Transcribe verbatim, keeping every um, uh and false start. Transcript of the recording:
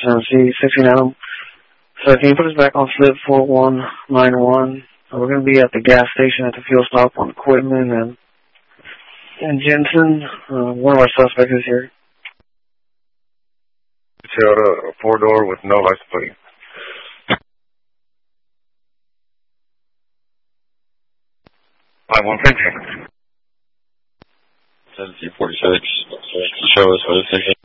M C, sixteen Adam. So can you put us back on slip four one nine one? We're going to be at the gas station at the fuel stop on Quitman and, and Jensen. Uh, one of our suspects is here. Toyota, a four-door with no license plate. five one fifty. seventeen forty-six. Show us what it's thinking.